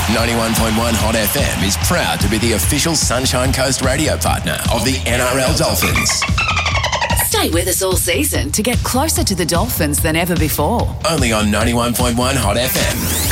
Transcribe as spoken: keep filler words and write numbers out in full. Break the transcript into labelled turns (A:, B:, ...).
A: ninety-one point one Hot F M is proud to be the official Sunshine Coast radio partner of the N R L Dolphins.
B: Stay with us all season to get closer to the Dolphins than ever before.
A: Only on ninety-one point one Hot F M.